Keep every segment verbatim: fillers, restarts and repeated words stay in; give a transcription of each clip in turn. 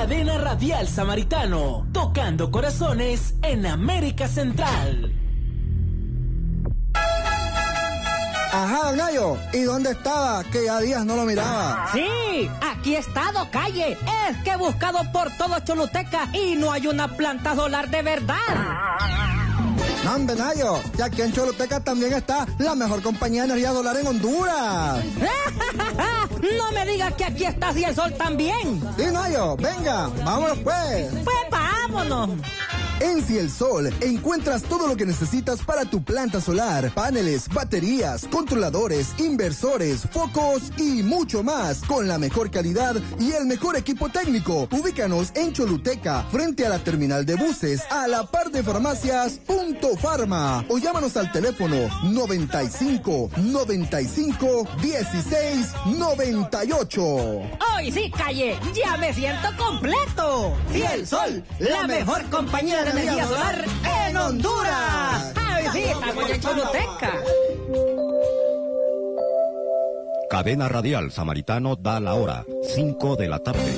Cadena Radial Samaritano, tocando corazones en América Central. Ajá, don Nayo, ¿y dónde estaba? Que ya días no lo miraba. Sí, aquí he estado, calle. Es que he buscado por todo Choluteca y no hay una planta solar de verdad. No, hombre, Nayo, y aquí en Choluteca también está la mejor compañía de energía solar en Honduras. No me digas que aquí está Ciel Sol también. Sí, Nayo, venga, vámonos pues. Pues vámonos. En Ciel Sol encuentras todo lo que necesitas para tu planta solar, paneles, baterías, controladores, inversores, focos y mucho más, con la mejor calidad y el mejor equipo técnico. Ubícanos en Choluteca, frente a la terminal de buses, a la par de farmacias Punto Farma, o llámanos al teléfono noventa y cinco, noventa y cinco, dieciséis, noventa y ocho. Hoy sí, calle, ya me siento completo. Ciel Sol, la mejor compañía de energía solar en Honduras. ¡Ay, sí, estamos en Choluteca! Cadena Radial Samaritano da la hora, cinco de la tarde.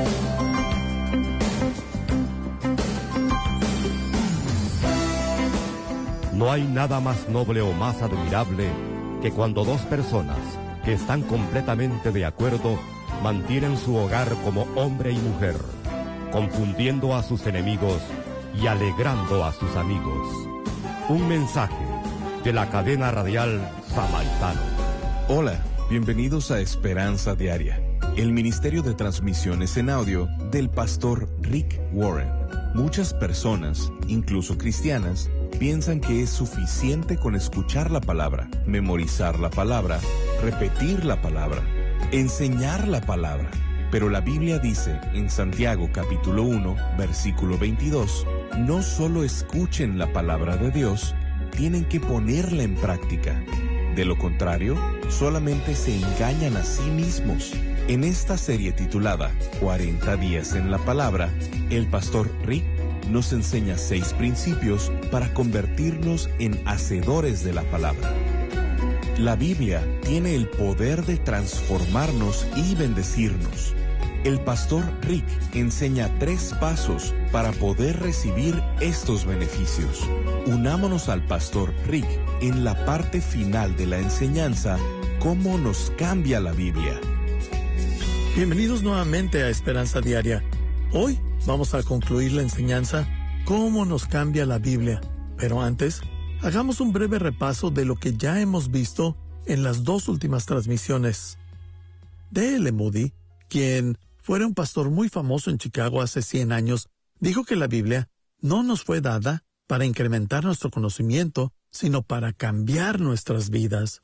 No hay nada más noble o más admirable que cuando dos personas que están completamente de acuerdo mantienen su hogar como hombre y mujer, confundiendo a sus enemigos y alegrando a sus amigos. Un mensaje de la Cadena Radial Samaritano. Hola, bienvenidos a Esperanza Diaria, el ministerio de transmisiones en audio del pastor Rick Warren. Muchas personas, incluso cristianas, piensan que es suficiente con escuchar la palabra, memorizar la palabra, repetir la palabra, enseñar la palabra. Pero la Biblia dice en Santiago capítulo uno, versículo veintidós, no solo escuchen la palabra de Dios, tienen que ponerla en práctica. De lo contrario, solamente se engañan a sí mismos. En esta serie titulada cuarenta días en la palabra, el pastor Rick nos enseña seis principios para convertirnos en hacedores de la palabra. La Biblia tiene el poder de transformarnos y bendecirnos. El pastor Rick enseña tres pasos para poder recibir estos beneficios. Unámonos al pastor Rick en la parte final de la enseñanza, cómo nos cambia la Biblia. Bienvenidos nuevamente a Esperanza Diaria. Hoy vamos a concluir la enseñanza cómo nos cambia la Biblia. Pero antes, hagamos un breve repaso de lo que ya hemos visto en las dos últimas transmisiones. D L Moody, quien fuera un pastor muy famoso en Chicago hace cien años, dijo que la Biblia no nos fue dada para incrementar nuestro conocimiento, sino para cambiar nuestras vidas.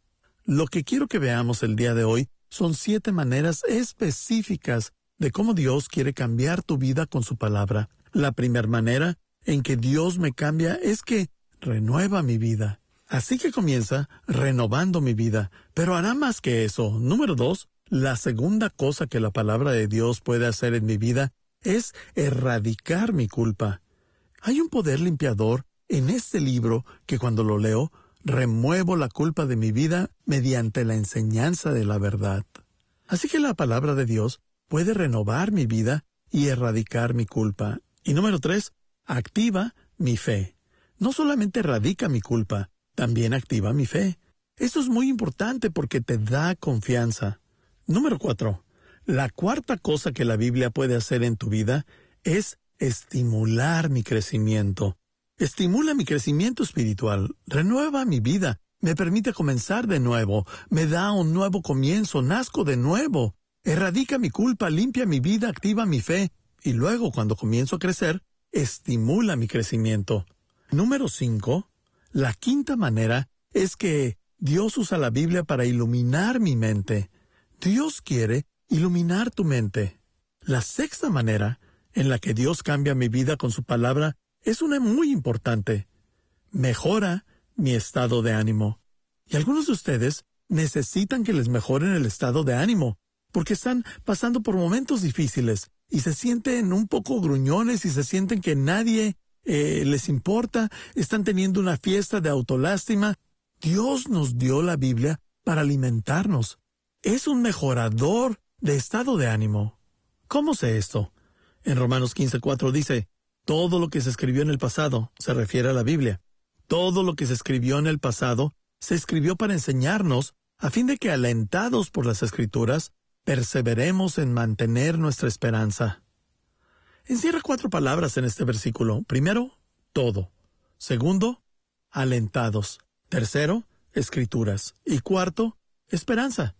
Lo que quiero que veamos el día de hoy son siete maneras específicas de cómo Dios quiere cambiar tu vida con su palabra. La primera manera en que Dios me cambia es que renueva mi vida. Así que comienza renovando mi vida, pero hará más que eso. Número dos, la segunda cosa que la palabra de Dios puede hacer en mi vida es erradicar mi culpa. Hay un poder limpiador en este libro que cuando lo leo, remuevo la culpa de mi vida mediante la enseñanza de la verdad. Así que la palabra de Dios puede renovar mi vida y erradicar mi culpa. Y número tres, activa mi fe. No solamente erradica mi culpa, también activa mi fe. Esto es muy importante porque te da confianza. Número cuatro. La cuarta cosa que la Biblia puede hacer en tu vida es estimular mi crecimiento. Estimula mi crecimiento espiritual, renueva mi vida, me permite comenzar de nuevo, me da un nuevo comienzo, nazco de nuevo, erradica mi culpa, limpia mi vida, activa mi fe, y luego cuando comienzo a crecer, estimula mi crecimiento. Número cinco. La quinta manera es que Dios usa la Biblia para iluminar mi mente. Dios quiere iluminar tu mente. La sexta manera en la que Dios cambia mi vida con su palabra es una muy importante. Mejora mi estado de ánimo. Y algunos de ustedes necesitan que les mejoren el estado de ánimo, porque están pasando por momentos difíciles y se sienten un poco gruñones y se sienten que nadie eh, les importa, están teniendo una fiesta de autolástima. Dios nos dio la Biblia para alimentarnos. Es un mejorador de estado de ánimo. ¿Cómo sé esto? En Romanos quince cuatro dice, todo lo que se escribió en el pasado se refiere a la Biblia. Todo lo que se escribió en el pasado se escribió para enseñarnos, a fin de que, alentados por las Escrituras, perseveremos en mantener nuestra esperanza. Encierra cuatro palabras en este versículo. Primero, todo. Segundo, alentados. Tercero, Escrituras. Y cuarto, esperanza.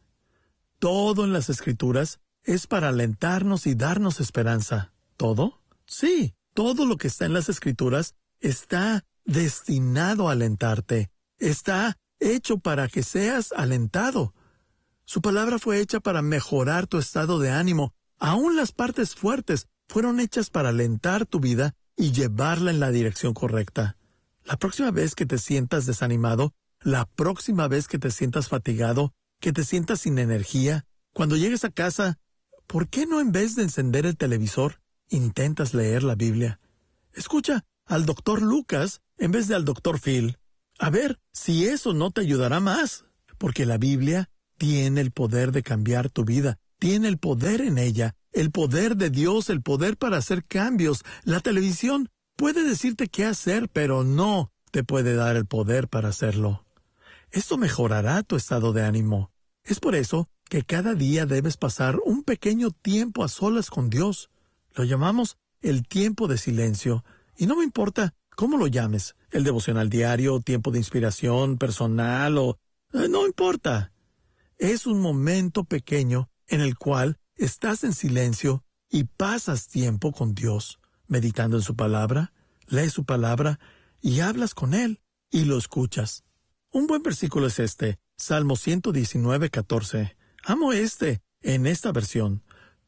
Todo en las Escrituras es para alentarnos y darnos esperanza. ¿Todo? Sí, todo lo que está en las Escrituras está destinado a alentarte. Está hecho para que seas alentado. Su palabra fue hecha para mejorar tu estado de ánimo. Aún las partes fuertes fueron hechas para alentar tu vida y llevarla en la dirección correcta. La próxima vez que te sientas desanimado, la próxima vez que te sientas fatigado, que te sientas sin energía, cuando llegues a casa, ¿por qué no en vez de encender el televisor, intentas leer la Biblia? Escucha al doctor Lucas en vez de al doctor Phil. A ver si eso no te ayudará más, porque la Biblia tiene el poder de cambiar tu vida, tiene el poder en ella, el poder de Dios, el poder para hacer cambios. La televisión puede decirte qué hacer, pero no te puede dar el poder para hacerlo. Esto mejorará tu estado de ánimo. Es por eso que cada día debes pasar un pequeño tiempo a solas con Dios. Lo llamamos el tiempo de silencio, y no me importa cómo lo llames, el devocional diario, tiempo de inspiración personal o... Eh, no importa. Es un momento pequeño en el cual estás en silencio y pasas tiempo con Dios, meditando en su palabra, lees su palabra y hablas con Él y lo escuchas. Un buen versículo es este, Salmo ciento diecinueve, catorce. Amo este, en esta versión.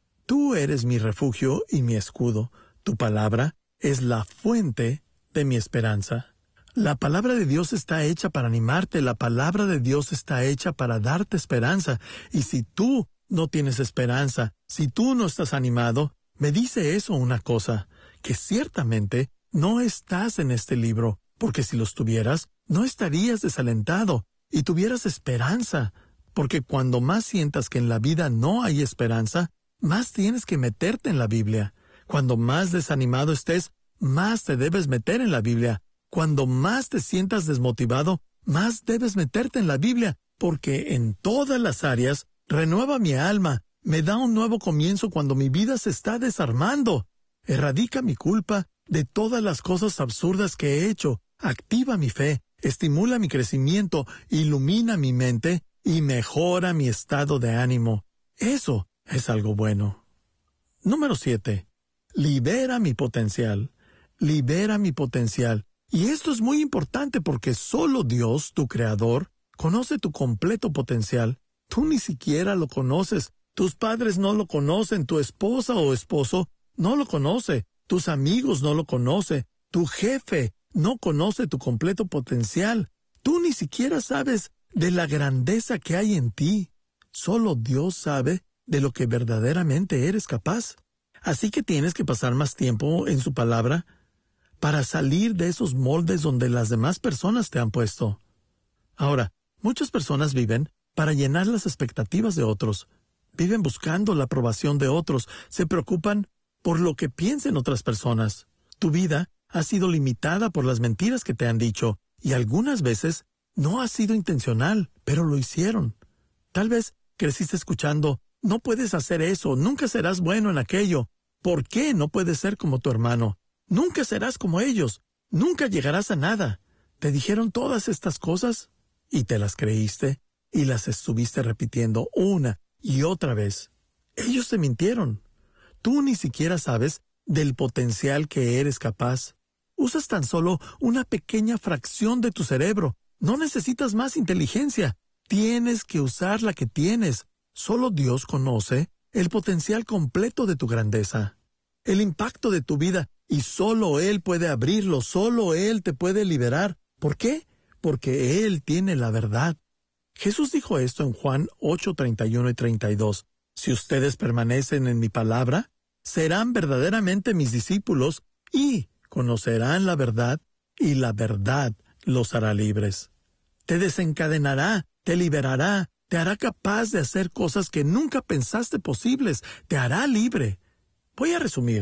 Tú eres mi refugio y mi escudo. Tu palabra es la fuente de mi esperanza. La palabra de Dios está hecha para animarte. La palabra de Dios está hecha para darte esperanza. Y si tú no tienes esperanza, si tú no estás animado, me dice eso una cosa, que ciertamente no estás en este libro, porque si lo estuvieras, no estarías desalentado y tuvieras esperanza, porque cuando más sientas que en la vida no hay esperanza, más tienes que meterte en la Biblia. Cuando más desanimado estés, más te debes meter en la Biblia. Cuando más te sientas desmotivado, más debes meterte en la Biblia, porque en todas las áreas renueva mi alma, me da un nuevo comienzo cuando mi vida se está desarmando. Erradica mi culpa de todas las cosas absurdas que he hecho, activa mi fe, estimula mi crecimiento, ilumina mi mente y mejora mi estado de ánimo. Eso es algo bueno. Número siete. Libera mi potencial. Libera mi potencial. Y esto es muy importante porque solo Dios, tu Creador, conoce tu completo potencial. Tú ni siquiera lo conoces. Tus padres no lo conocen. Tu esposa o esposo no lo conoce. Tus amigos no lo conocen. Tu jefe no conoce tu completo potencial. Tú ni siquiera sabes de la grandeza que hay en ti. Solo Dios sabe de lo que verdaderamente eres capaz. Así que tienes que pasar más tiempo en su palabra para salir de esos moldes donde las demás personas te han puesto. Ahora, muchas personas viven para llenar las expectativas de otros. Viven buscando la aprobación de otros. Se preocupan por lo que piensen otras personas. Tu vida ha sido limitada por las mentiras que te han dicho, y algunas veces no ha sido intencional, pero lo hicieron. Tal vez creciste escuchando, no puedes hacer eso, nunca serás bueno en aquello. ¿Por qué no puedes ser como tu hermano? Nunca serás como ellos, nunca llegarás a nada. Te dijeron todas estas cosas y te las creíste y las estuviste repitiendo una y otra vez. Ellos te mintieron. Tú ni siquiera sabes del potencial que eres capaz. Usas tan solo una pequeña fracción de tu cerebro. No necesitas más inteligencia. Tienes que usar la que tienes. Solo Dios conoce el potencial completo de tu grandeza, el impacto de tu vida, y solo Él puede abrirlo, solo Él te puede liberar. ¿Por qué? Porque Él tiene la verdad. Jesús dijo esto en Juan ocho, treinta y uno y treinta y dos. Si ustedes permanecen en mi palabra, serán verdaderamente mis discípulos y conocerán la verdad, y la verdad los hará libres. Te desencadenará, te liberará, te hará capaz de hacer cosas que nunca pensaste posibles, te hará libre. Voy a resumir.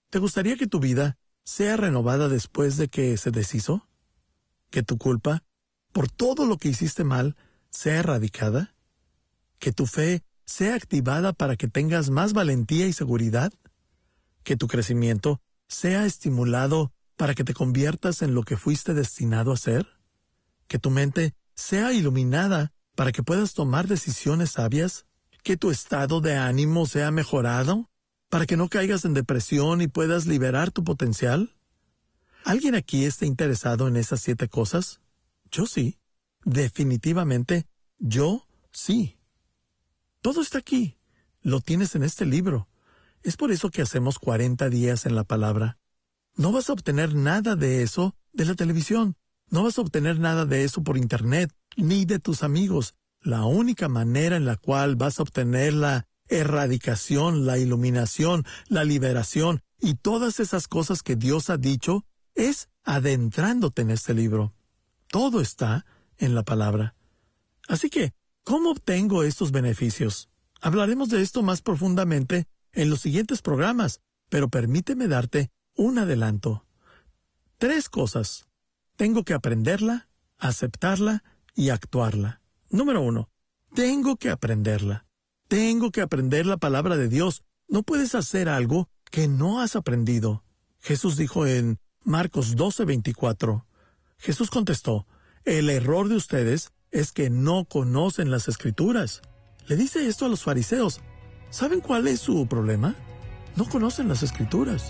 ¿Te gustaría que tu vida sea renovada después de que se deshizo? ¿Que tu culpa, por todo lo que hiciste mal, sea erradicada? ¿Que tu fe sea activada para que tengas más valentía y seguridad? ¿Que tu crecimiento sea estimulado para que te conviertas en lo que fuiste destinado a ser? ¿Que tu mente sea iluminada para que puedas tomar decisiones sabias? ¿Que tu estado de ánimo sea mejorado para que no caigas en depresión y puedas liberar tu potencial? ¿Alguien aquí está interesado en esas siete cosas? Yo sí. Definitivamente, yo sí. Todo está aquí. Lo tienes en este libro. Es por eso que hacemos cuarenta días en la palabra. No vas a obtener nada de eso de la televisión. No vas a obtener nada de eso por internet, ni de tus amigos. La única manera en la cual vas a obtener la erradicación, la iluminación, la liberación y todas esas cosas que Dios ha dicho es adentrándote en este libro. Todo está en la palabra. Así que, ¿cómo obtengo estos beneficios? Hablaremos de esto más profundamente en los siguientes programas, pero permíteme darte un adelanto. Tres cosas. Tengo que aprenderla, aceptarla y actuarla. Número uno, tengo que aprenderla. Tengo que aprender la palabra de Dios. No puedes hacer algo que no has aprendido. Jesús dijo en Marcos doce veinticuatro. Jesús contestó, el error de ustedes es que no conocen las Escrituras. Le dice esto a los fariseos. ¿Saben cuál es su problema? No conocen las Escrituras.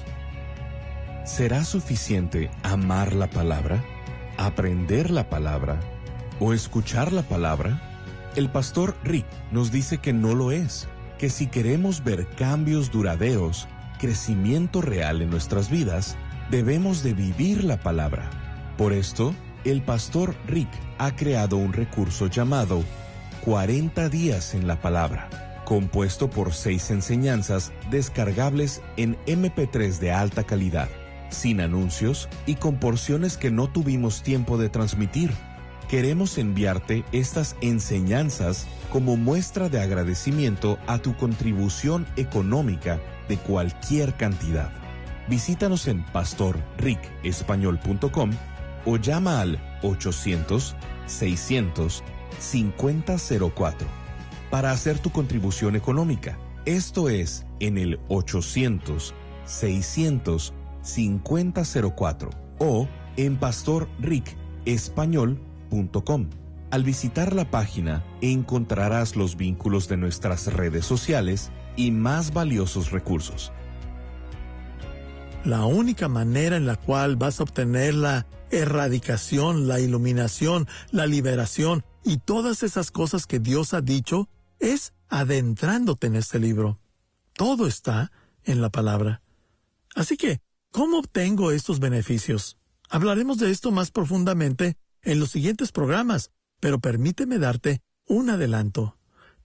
¿Será suficiente amar la palabra, aprender la palabra o escuchar la palabra? El pastor Rick nos dice que no lo es, que si queremos ver cambios duraderos, crecimiento real en nuestras vidas, debemos de vivir la palabra. Por esto, el pastor Rick ha creado un recurso llamado cuarenta días en la palabra, compuesto por seis enseñanzas descargables en eme pe tres de alta calidad, sin anuncios y con porciones que no tuvimos tiempo de transmitir. Queremos enviarte estas enseñanzas como muestra de agradecimiento a tu contribución económica de cualquier cantidad. Visítanos en pastor rick español punto com o llama al ochocientos, seiscientos, cincuenta cero cuatro para hacer tu contribución económica. Esto es en el ochocientos, seiscientos, cincuenta cero cuatro o en pastor rick español punto com. Al visitar la página encontrarás los vínculos de nuestras redes sociales y más valiosos recursos. La única manera en la cual vas a obtener la erradicación, la iluminación, la liberación y todas esas cosas que Dios ha dicho es adentrándote en este libro. Todo está en la palabra. Así que, ¿cómo obtengo estos beneficios? Hablaremos de esto más profundamente en los siguientes programas, pero permíteme darte un adelanto.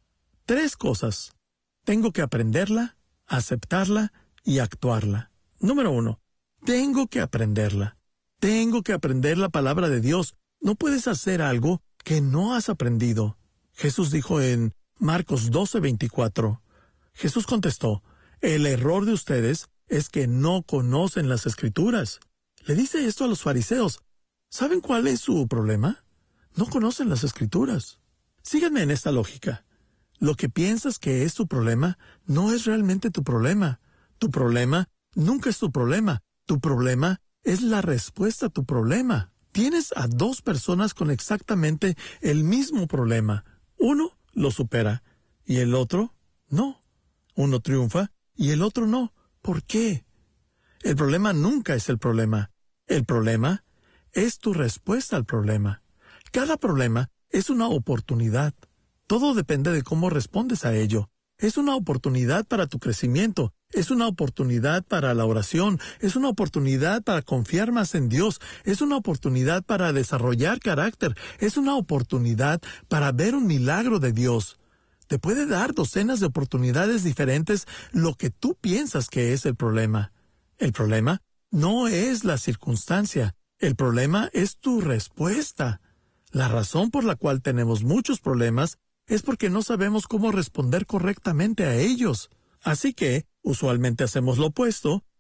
Tres cosas. Tengo que aprenderla, aceptarla y actuarla. Número uno, tengo que aprenderla. Tengo que aprender la palabra de Dios. No puedes hacer algo que no has aprendido. Jesús dijo en Marcos doce veinticuatro. Jesús contestó, el error de ustedes es que no conocen las Escrituras. Le dice esto a los fariseos. ¿Saben cuál es su problema? No conocen las Escrituras. Síganme en esta lógica. Lo que piensas que es tu problema no es realmente tu problema. Tu problema nunca es tu problema. Tu problema es la respuesta a tu problema. Tienes a dos personas con exactamente el mismo problema. Uno lo supera y el otro no. Uno triunfa y el otro no. ¿Por qué? El problema nunca es el problema. El problema es tu respuesta al problema. Cada problema es una oportunidad. Todo depende de cómo respondes a ello. Es una oportunidad para tu crecimiento. Es una oportunidad para la oración. Es una oportunidad para confiar más en Dios. Es una oportunidad para desarrollar carácter. Es una oportunidad para ver un milagro de Dios. Te puede dar docenas de oportunidades diferentes lo que tú piensas que es el problema. El problema no es la circunstancia. El problema es tu respuesta. La razón por la cual tenemos muchos problemas es porque no sabemos cómo responder correctamente a ellos. Así que, usualmente hacemos lo opuesto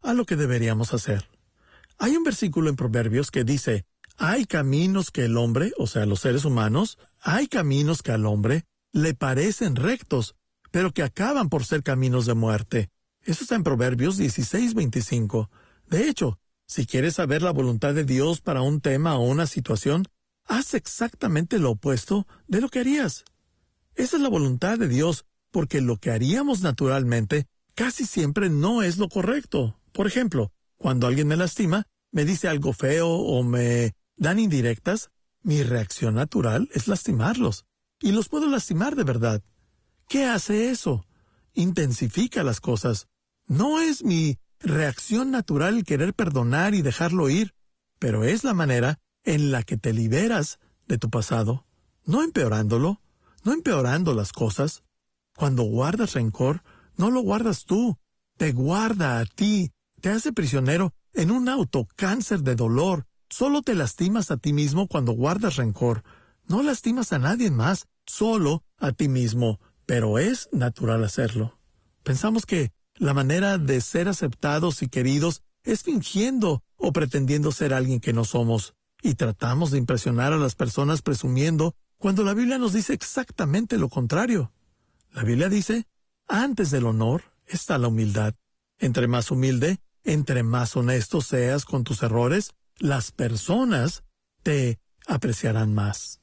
a lo que deberíamos hacer. Hay un versículo en Proverbios que dice, hay caminos que el hombre, o sea, los seres humanos, hay caminos que al hombre le parecen rectos, pero que acaban por ser caminos de muerte. Eso está en Proverbios dieciséis veinticinco. De hecho, si quieres saber la voluntad de Dios para un tema o una situación, haz exactamente lo opuesto de lo que harías. Esa es la voluntad de Dios, porque lo que haríamos naturalmente casi siempre no es lo correcto. Por ejemplo, cuando alguien me lastima, me dice algo feo o me dan indirectas, mi reacción natural es lastimarlos. Y los puedo lastimar de verdad. ¿Qué hace eso? Intensifica las cosas. No es mi reacción natural el querer perdonar y dejarlo ir, pero es la manera en la que te liberas de tu pasado, no empeorándolo, no empeorando las cosas. Cuando guardas rencor, no lo guardas tú, te guarda a ti, te hace prisionero en un autocáncer de dolor. Solo te lastimas a ti mismo cuando guardas rencor. No lastimas a nadie más, solo a ti mismo, pero es natural hacerlo. Pensamos que la manera de ser aceptados y queridos es fingiendo o pretendiendo ser alguien que no somos, y tratamos de impresionar a las personas presumiendo cuando la Biblia nos dice exactamente lo contrario. La Biblia dice, antes del honor está la humildad. Entre más humilde, entre más honesto seas con tus errores, las personas te apreciarán más.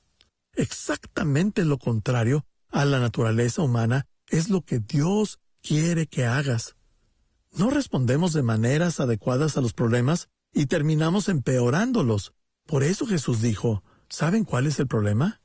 Exactamente lo contrario a la naturaleza humana es lo que Dios quiere que hagas. No respondemos de maneras adecuadas a los problemas y terminamos empeorándolos. Por eso Jesús dijo, ¿saben cuál es el problema?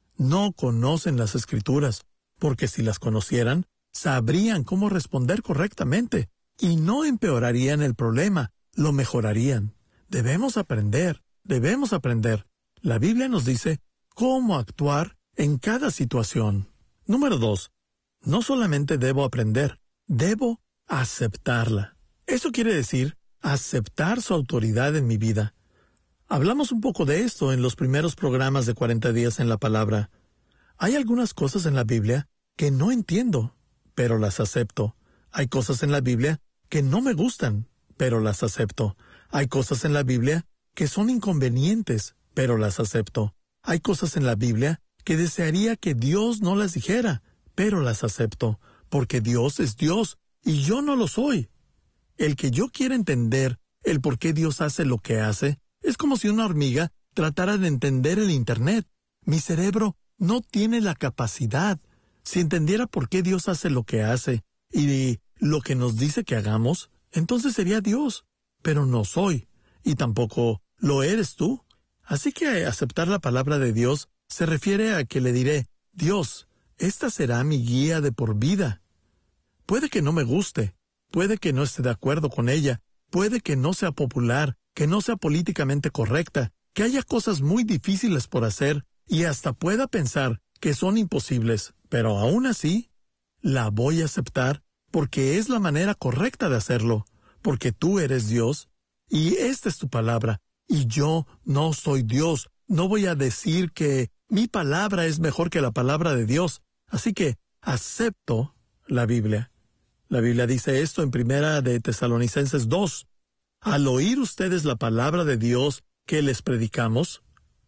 No conocen las Escrituras, porque si las conocieran, sabrían cómo responder correctamente y no empeorarían el problema, lo mejorarían. Debemos aprender, debemos aprender. La Biblia nos dice cómo actuar en cada situación. Número dos, no solamente debo aprender, debo aceptarla. Eso quiere decir aceptar su autoridad en mi vida. Hablamos un poco de esto en los primeros programas de cuarenta días en la palabra. Hay algunas cosas en la Biblia que no entiendo, pero las acepto. Hay cosas en la Biblia que no me gustan, pero las acepto. Hay cosas en la Biblia que son inconvenientes, pero las acepto. Hay cosas en la Biblia que desearía que Dios no las dijera, pero las acepto, porque Dios es Dios y yo no lo soy. El que yo quiera entender el por qué Dios hace lo que hace, es como si una hormiga tratara de entender el Internet. Mi cerebro no tiene la capacidad. Si entendiera por qué Dios hace lo que hace y lo que nos dice que hagamos, entonces sería Dios. Pero no soy, y tampoco lo eres tú. Así que aceptar la palabra de Dios se refiere a que le diré, Dios, esta será mi guía de por vida. Puede que no me guste, puede que no esté de acuerdo con ella, puede que no sea popular, que no sea políticamente correcta, que haya cosas muy difíciles por hacer y hasta pueda pensar que son imposibles, pero aún así, la voy a aceptar porque es la manera correcta de hacerlo, porque tú eres Dios y esta es tu palabra y yo no soy Dios. No voy a decir que mi palabra es mejor que la palabra de Dios, así que acepto la Biblia. La Biblia dice esto en Primera de Tesalonicenses dos. Al oír ustedes la palabra de Dios que les predicamos,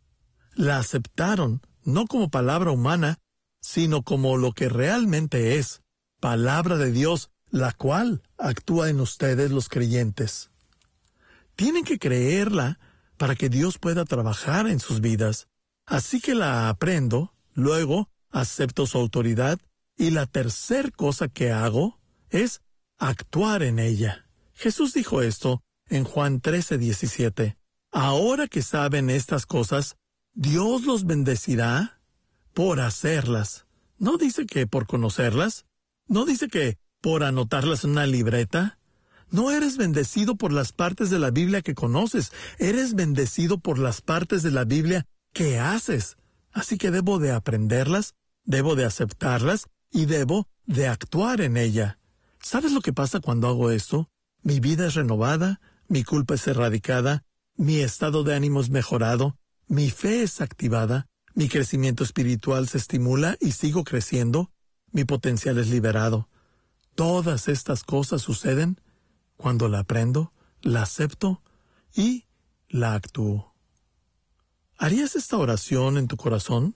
la aceptaron no como palabra humana, sino como lo que realmente es, palabra de Dios, la cual actúa en ustedes los creyentes. Tienen que creerla para que Dios pueda trabajar en sus vidas. Así que la aprendo, luego acepto su autoridad, y la tercer cosa que hago es actuar en ella. Jesús dijo esto en Juan trece diecisiete. Ahora que saben estas cosas, Dios los bendecirá por hacerlas. No dice que por conocerlas, no dice que por anotarlas en una libreta. No eres bendecido por las partes de la Biblia que conoces, eres bendecido por las partes de la Biblia que haces. Así que debo de aprenderlas, debo de aceptarlas y debo de actuar en ella. ¿Sabes lo que pasa cuando hago esto? Mi vida es renovada, mi culpa es erradicada, mi estado de ánimo es mejorado, mi fe es activada, mi crecimiento espiritual se estimula y sigo creciendo, mi potencial es liberado. Todas estas cosas suceden Cuando la aprendo, la acepto y la actúo. ¿Harías esta oración en tu corazón?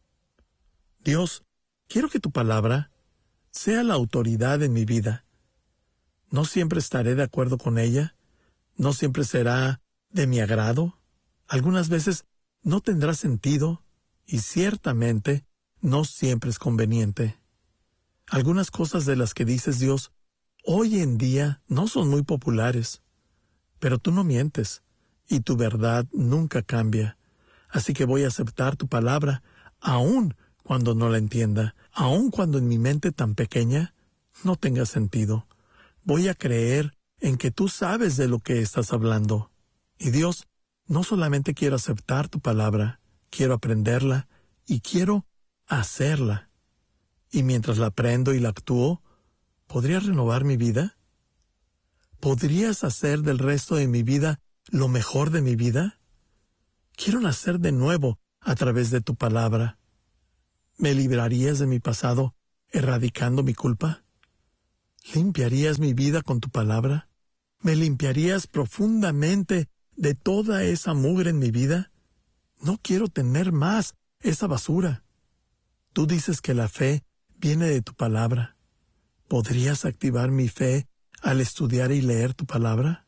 Dios, quiero que tu palabra sea la autoridad en mi vida. No siempre estaré de acuerdo con ella, no siempre será de mi agrado, algunas veces no tendrá sentido y ciertamente no siempre es conveniente. Algunas cosas de las que dices, Dios, hoy en día no son muy populares, pero tú no mientes y tu verdad nunca cambia. Así que voy a aceptar tu palabra, aun cuando no la entienda, aun cuando en mi mente tan pequeña no tenga sentido. Voy a creer en que tú sabes de lo que estás hablando. Y Dios, no solamente quiero aceptar tu palabra, quiero aprenderla y quiero hacerla. Y mientras la aprendo y la actúo, ¿podrías renovar mi vida? ¿Podrías hacer del resto de mi vida lo mejor de mi vida? Quiero nacer de nuevo a través de tu palabra. ¿Me librarías de mi pasado, erradicando mi culpa? ¿Limpiarías mi vida con tu palabra? ¿Me limpiarías profundamente de toda esa mugre en mi vida? No quiero tener más esa basura. Tú dices que la fe viene de tu palabra. ¿Podrías activar mi fe al estudiar y leer tu palabra?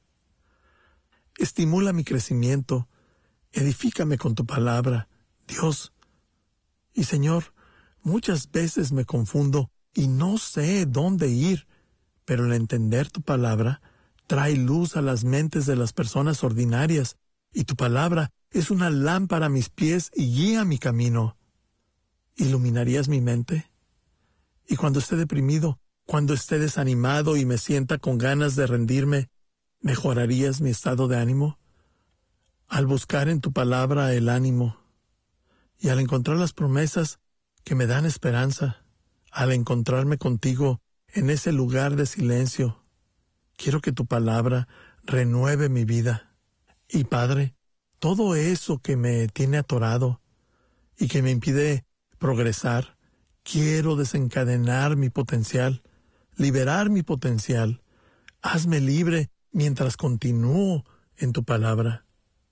Estimula mi crecimiento. Edifícame con tu palabra, Dios. Y Señor, muchas veces me confundo y no sé dónde ir, pero el entender tu palabra trae luz a las mentes de las personas ordinarias, y tu palabra es una lámpara a mis pies y guía mi camino. ¿Iluminarías mi mente? Y cuando esté deprimido, cuando esté desanimado y me sienta con ganas de rendirme, ¿mejorarías mi estado de ánimo? Al buscar en tu palabra el ánimo, y al encontrar las promesas que me dan esperanza, al encontrarme contigo en ese lugar de silencio, quiero que tu palabra renueve mi vida. Y Padre, todo eso que me tiene atorado y que me impide progresar, quiero desencadenar mi potencial, liberar mi potencial. Hazme libre mientras continúo en tu palabra.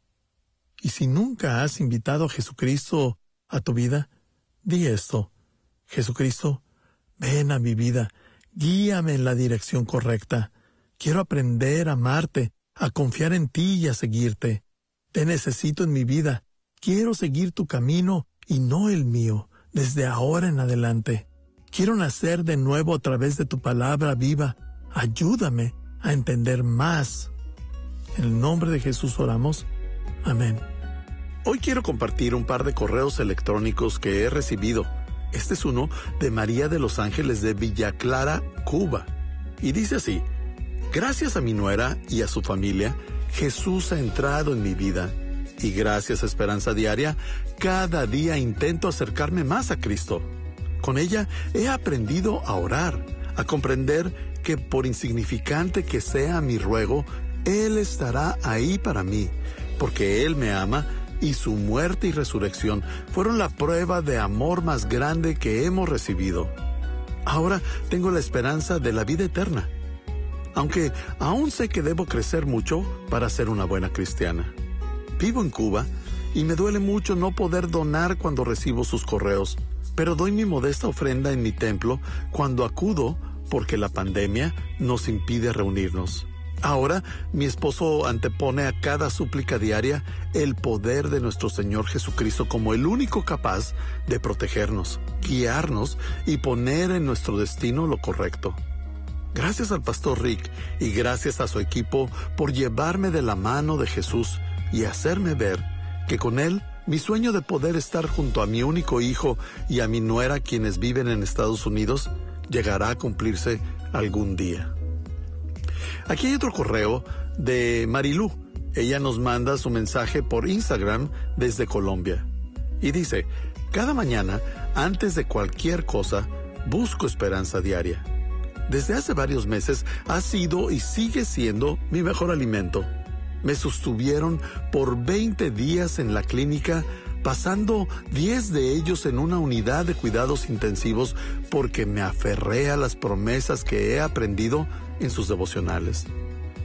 Y si nunca has invitado a Jesucristo a tu vida, di esto: Jesucristo, ven a mi vida, guíame en la dirección correcta. Quiero aprender a amarte, a confiar en ti y a seguirte. Te necesito en mi vida. Quiero seguir tu camino y no el mío, desde ahora en adelante. Quiero nacer de nuevo a través de tu palabra viva. Ayúdame a entender más. En el nombre de Jesús oramos. Amén. Hoy quiero compartir un par de correos electrónicos que he recibido. Este es uno de María de los Ángeles de Villa Clara, Cuba. Y dice así: gracias a mi nuera y a su familia, Jesús ha entrado en mi vida. Y gracias a Esperanza Diaria, cada día intento acercarme más a Cristo. Con ella he aprendido a orar, a comprender que por insignificante que sea mi ruego, Él estará ahí para mí, porque Él me ama y su muerte y resurrección fueron la prueba de amor más grande que hemos recibido. Ahora tengo la esperanza de la vida eterna, aunque aún sé que debo crecer mucho para ser una buena cristiana. Vivo en Cuba y me duele mucho no poder donar cuando recibo sus correos, pero doy mi modesta ofrenda en mi templo cuando acudo porque la pandemia nos impide reunirnos. Ahora, mi esposo antepone a cada súplica diaria el poder de nuestro Señor Jesucristo como el único capaz de protegernos, guiarnos y poner en nuestro destino lo correcto. Gracias al Pastor Rick y gracias a su equipo por llevarme de la mano de Jesús y hacerme ver que con Él mi sueño de poder estar junto a mi único hijo y a mi nuera, quienes viven en Estados Unidos, llegará a cumplirse algún día. Aquí hay otro correo de Marilú. Ella nos manda su mensaje por Instagram desde Colombia. Y dice: cada mañana, antes de cualquier cosa, busco Esperanza Diaria. Desde hace varios meses ha sido y sigue siendo mi mejor alimento. Me sostuvieron por veinte días en la clínica, pasando diez de ellos en una unidad de cuidados intensivos porque me aferré a las promesas que he aprendido en sus devocionales.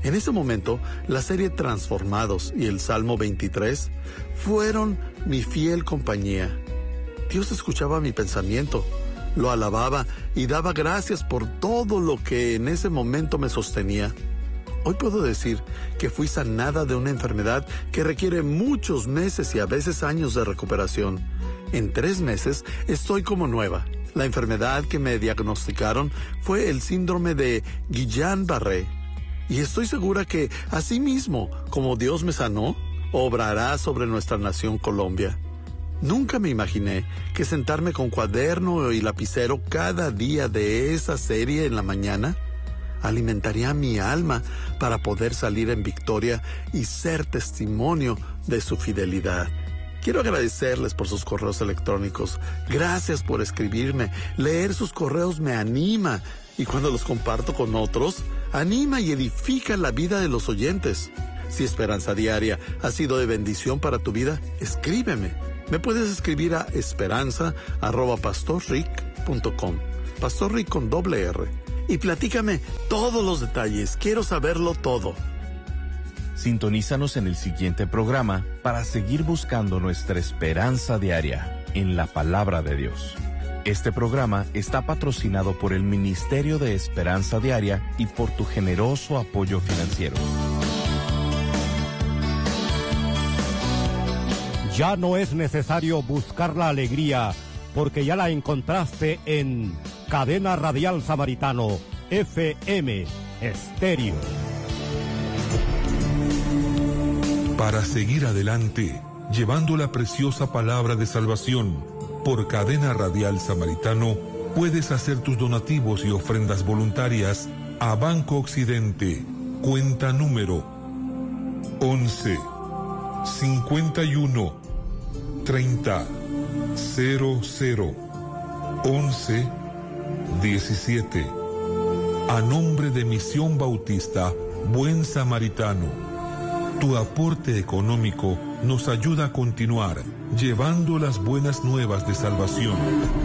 En ese momento, la serie Transformados y el Salmo veintitrés fueron mi fiel compañía. Dios escuchaba mi pensamiento, lo alababa y daba gracias por todo lo que en ese momento me sostenía. Hoy puedo decir que fui sanada de una enfermedad que requiere muchos meses y a veces años de recuperación. En tres meses estoy como nueva. La enfermedad que me diagnosticaron fue el síndrome de Guillain-Barré. Y estoy segura que, así mismo como Dios me sanó, obrará sobre nuestra nación Colombia. Nunca me imaginé que sentarme con cuaderno y lapicero cada día de esa serie en la mañana alimentaría mi alma para poder salir en victoria y ser testimonio de su fidelidad. Quiero agradecerles por sus correos electrónicos. Gracias por escribirme. Leer sus correos me anima y cuando los comparto con otros, anima y edifica la vida de los oyentes. Si Esperanza Diaria ha sido de bendición para tu vida, escríbeme. Me puedes escribir a esperanza arroba pastorrick punto com, Pastor Rick con doble R. Y platícame todos los detalles. Quiero saberlo todo. Sintonízanos en el siguiente programa para seguir buscando nuestra esperanza diaria en la palabra de Dios. Este programa está patrocinado por el Ministerio de Esperanza Diaria y por tu generoso apoyo financiero. Ya no es necesario buscar la alegría, porque ya la encontraste en Cadena Radial Samaritano, F M Estéreo. Para seguir adelante, llevando la preciosa palabra de salvación, por Cadena Radial Samaritano, puedes hacer tus donativos y ofrendas voluntarias a Banco Occidente, cuenta número once, cincuenta y uno, treinta, cero cero, once, diecisiete. A nombre de Misión Bautista Buen Samaritano, tu aporte económico nos ayuda a continuar llevando las buenas nuevas de salvación.